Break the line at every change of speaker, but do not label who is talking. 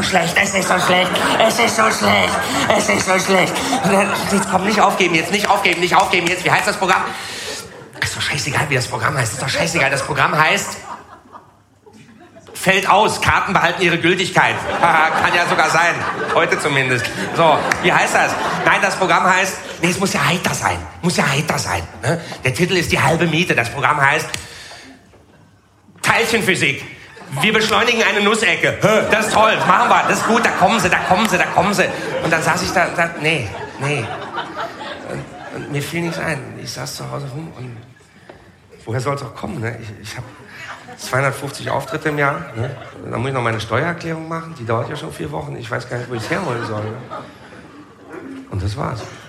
so schlecht, es ist so schlecht, es ist so schlecht, es ist so schlecht. Jetzt komm, nicht aufgeben, jetzt, nicht aufgeben, nicht aufgeben, jetzt. Wie heißt das Programm? Ist doch scheißegal, wie das Programm heißt. Ist doch scheißegal, das Programm heißt... Fällt aus, Karten behalten ihre Gültigkeit. Kann ja sogar sein. Heute zumindest. So, wie heißt das? Nein, das Programm heißt... Nee, es muss ja heiter sein. Muss ja heiter sein. Ne? Der Titel ist die halbe Miete. Das Programm heißt... Teilchenphysik. Wir beschleunigen eine Nussecke. Das ist toll, das machen wir. Das ist gut, da kommen sie, da kommen sie, da kommen sie. Und dann saß ich da nee. Und mir fiel nichts ein. Ich saß zu Hause rum und... Woher soll es auch kommen, ne? Ich habe 250 Auftritte im Jahr. Ne? Dann muss ich noch meine Steuererklärung machen. Die dauert ja schon 4 Wochen. Ich weiß gar nicht, wo ich es herholen soll. Ne? Und das war's.